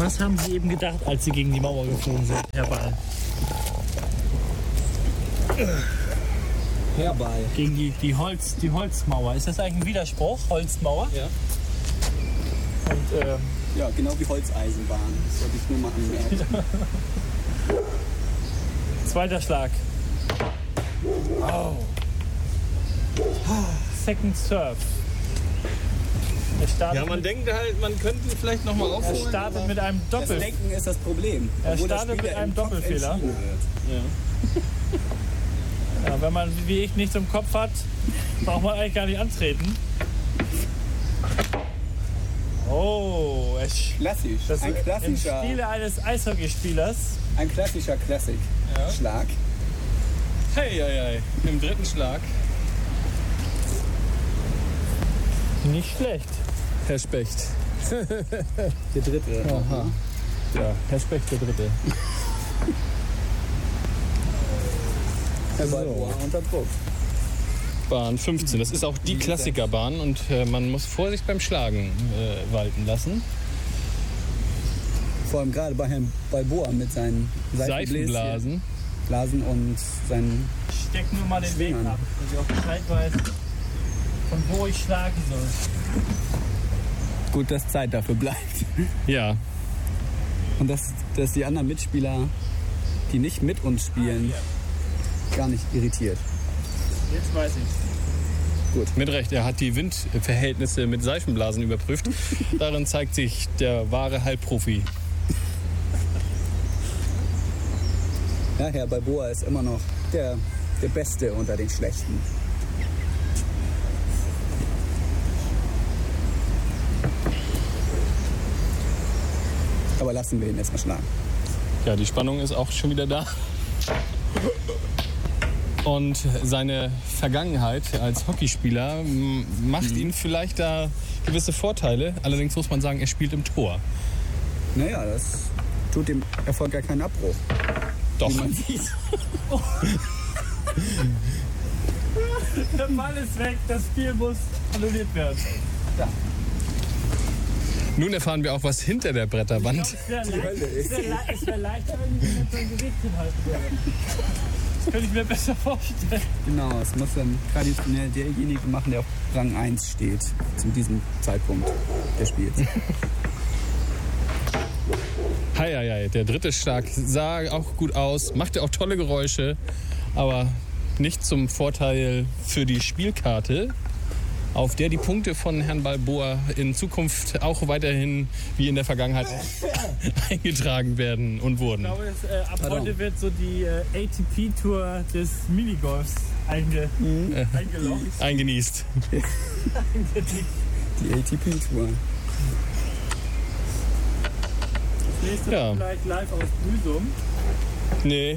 Was haben Sie eben gedacht, als Sie gegen die Mauer geflogen sind, Herr Ball? Herr Ball. Gegen die Holzmauer. Ist das eigentlich ein Widerspruch, Holzmauer? Ja. Und, Ja, genau wie Holzeisenbahn. Das sollte ich nur mal anmerken. zweiter Schlag. Oh. Second Serve. Ja, man denkt halt, man könnte vielleicht noch mal Er aufholen. startet mit einem Das Doppel. Denken ist das Problem. Er Obwohl der startet Spieler mit einem im Kopf Doppelfehler. entschieden wird. Ja, wenn man wie ich nichts im Kopf hat, braucht man eigentlich gar nicht antreten. Oh, Klassisch. das Ein im klassischer, Stile eines Eishockeyspielers. ein klassischer Klassik-Schlag. Hey, im dritten Schlag. Nicht schlecht. Herr Specht. Der dritte. Aha. Ja, Herr Specht, der Dritte. Herr Balboa unter Druck. Bahn 15. Das ist auch die Klassikerbahn und man muss Vorsicht beim Schlagen walten lassen. Vor allem gerade bei Herrn Balboa mit seinen Seifenblasen. Blasen und seinen... Ich steck nur mal den Weg Schwingern. ab, dass ich auch Bescheid weiß, von wo ich schlagen soll. Gut, dass Zeit dafür bleibt. Ja. Und dass die anderen Mitspieler, die nicht mit uns spielen, gar nicht irritiert. Jetzt weiß ich. Mit Recht, er hat die Windverhältnisse mit Seifenblasen überprüft. Darin zeigt sich der wahre Halbprofi. Ja, Herr Balboa ist immer noch der Beste unter den Schlechten. Aber lassen wir ihn erstmal schlagen. Ja, die Spannung ist auch schon wieder da. Und seine Vergangenheit als Hockeyspieler macht ihm vielleicht da gewisse Vorteile. Allerdings muss man sagen, er spielt im Tor. Naja, das tut dem Erfolg ja keinen Abbruch. Doch. Wie man sieht. Der Ball ist weg, das Spiel muss annulliert werden. Ja. Nun erfahren wir auch, was hinter der Bretterwand. Es wäre leichter, wenn ich mit seinem Gesicht hinhalten würde. Das könnte ich mir besser vorstellen. Genau, es muss dann traditionell derjenige machen, der auf Rang 1 steht, zu diesem Zeitpunkt des Spiels. Heieiei, der dritte Schlag sah auch gut aus, machte auch tolle Geräusche, aber nicht zum Vorteil für die Spielkarte, auf der die Punkte von Herrn Balboa in Zukunft auch weiterhin wie in der Vergangenheit eingetragen werden und wurden. Ich glaube, ab heute wird so die ATP-Tour des Minigolfs eingeloggt. Eingenießt. Die ATP-Tour. Das nächste Ja. vielleicht live aus Büsum. Nee.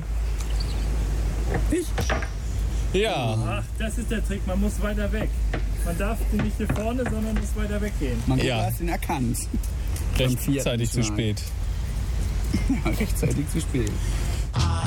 Ich? Ja. Ach, das ist der Trick, man muss weiter weg. Man darf nicht hier vorne, sondern muss weiter weggehen. Man Ja. hat ihn erkannt. Beim vierten Rechtzeitig zu Schlag. spät. Ja, rechtzeitig zu spät.